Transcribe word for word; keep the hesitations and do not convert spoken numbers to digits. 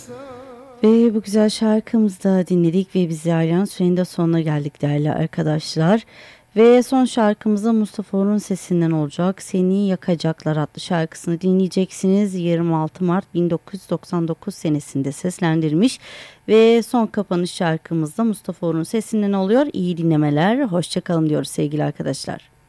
Ve bu güzel şarkımızı da dinledik ve biz ayrılan sürenin de sonuna geldik değerli arkadaşlar. Ve son şarkımızda Mustafa Orhun sesinden olacak. Seni Yakacaklar adlı şarkısını dinleyeceksiniz. yirmi altı Mart bin dokuz yüz doksan dokuz senesinde seslendirmiş. Ve son kapanış şarkımızda Mustafa Orhun sesinden oluyor. İyi dinlemeler, hoşça kalın diyoruz sevgili arkadaşlar.